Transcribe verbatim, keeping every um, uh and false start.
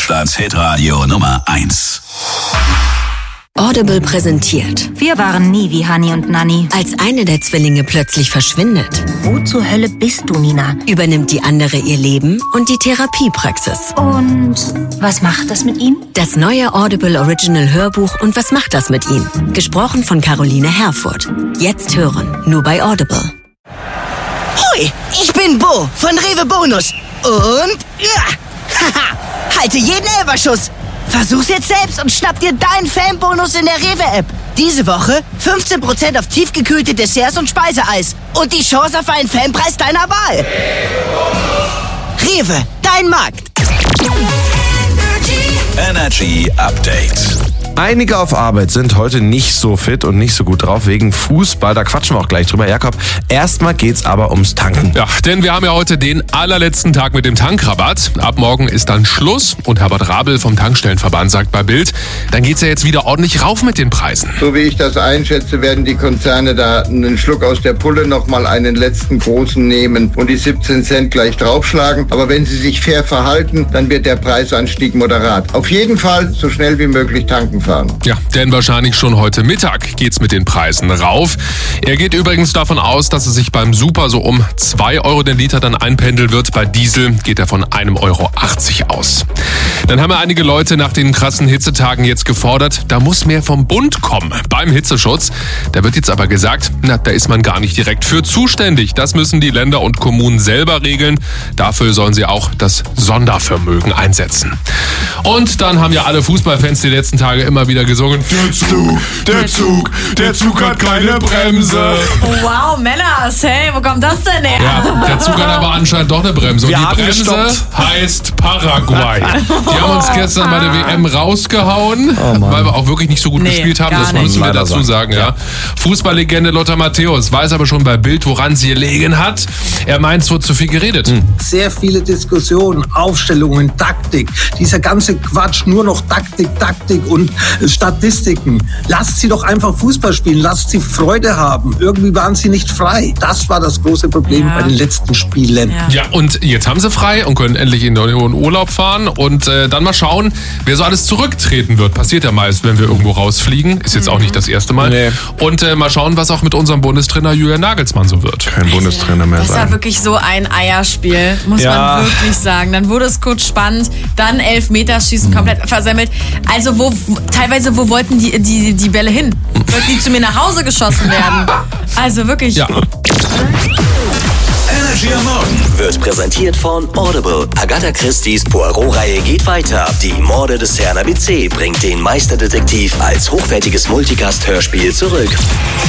Deutschlands Hitradio Nummer eins. Audible präsentiert. Wir waren nie wie Hani und Nanni. Als eine der Zwillinge plötzlich verschwindet, Wo zur Hölle bist du, Nina? übernimmt die andere ihr Leben und die Therapiepraxis. Und was macht das mit ihm? Das neue Audible Original Hörbuch Und was macht das mit ihm? Gesprochen von Caroline Herfurth. Jetzt hören, nur bei Audible. Hoi, ich bin Bo von Rewe Bonus. Und ja, haha, halte jeden Elberschuss. Versuch's jetzt selbst und schnapp dir deinen Fanbonus in der Rewe-App. Diese Woche fünfzehn Prozent auf tiefgekühlte Desserts und Speiseeis. Und die Chance auf einen Fanpreis deiner Wahl. Rewe, dein Markt. Energy Update. Einige auf Arbeit sind heute nicht so fit und nicht so gut drauf wegen Fußball. Da quatschen wir auch gleich drüber. Jakob, erstmal geht's aber ums Tanken. Ja, denn wir haben ja heute den allerletzten Tag mit dem Tankrabatt. Ab morgen ist dann Schluss und Herbert Rabel vom Tankstellenverband sagt bei Bild, dann geht's ja jetzt wieder ordentlich rauf mit den Preisen. So wie ich das einschätze, werden die Konzerne da einen Schluck aus der Pulle nochmal einen letzten großen nehmen und die siebzehn Cent gleich draufschlagen. Aber wenn sie sich fair verhalten, dann wird der Preisanstieg moderat. Auf jeden Fall so schnell wie möglich tanken fahren. Ja, denn wahrscheinlich schon heute Mittag geht's mit den Preisen rauf. Er geht übrigens davon aus, dass es sich beim Super so um zwei Euro den Liter dann einpendeln wird. Bei Diesel geht er von einem Euro achtzig aus. Dann haben ja einige Leute nach den krassen Hitzetagen jetzt gefordert, da muss mehr vom Bund kommen beim Hitzeschutz. Da wird jetzt aber gesagt, na, da ist man gar nicht direkt für zuständig. Das müssen die Länder und Kommunen selber regeln. Dafür sollen sie auch das Sondervermögen einsetzen. Und dann haben ja alle Fußballfans die letzten Tage immer wieder gesungen, der Zug, der Zug, der Zug hat keine Bremse. Wow, Männers, hey, wo kommt das denn her? Ja, der Zug hat aber anscheinend doch eine Bremse. Und Wir die haben Bremse gestoppt. heißt Paraguay. Die haben uns gestern bei der W M rausgehauen, weil wir auch wirklich nicht so gut Nee, gespielt haben. gar Das nicht. müssen wir Leider dazu sagen. sagen. Ja. Fußballlegende Lothar Matthäus weiß aber schon bei Bild, woran sie gelegen hat. Er meint, es wird zu viel geredet. Sehr viele Diskussionen, Aufstellungen, Taktik, dieser ganze Quatsch, nur noch Taktik, Taktik und Statistiken. Lasst sie doch einfach Fußball spielen, lasst sie Freude haben. Irgendwie waren sie nicht frei. Das war das große Problem Ja. bei den letzten Spielen. Ja. Ja, und jetzt haben sie frei und können endlich in den Urlaub fahren und äh, dann mal schauen, wer so alles zurücktreten wird. Passiert ja meist, wenn wir irgendwo rausfliegen. Ist jetzt auch nicht das erste Mal. Nee. Und äh, mal schauen, was auch mit unserem Bundestrainer Julian Nagelsmann so wird. Kein Bundestrainer mehr Das war sein. wirklich so ein Eierspiel, muss Ja. man wirklich sagen. Dann wurde es kurz spannend, dann Elfmeterschießen komplett versemmelt. Also wo, wo teilweise, wo wollten die, die, die Bälle hin? Wollten die zu mir nach Hause geschossen werden? Also wirklich. Ja. Energy am Morgen Wird präsentiert von Audible. Agatha Christie's Poirot-Reihe geht weiter. Die Morde des Herrn A B C bringt den Meisterdetektiv als hochwertiges Multicast-Hörspiel zurück.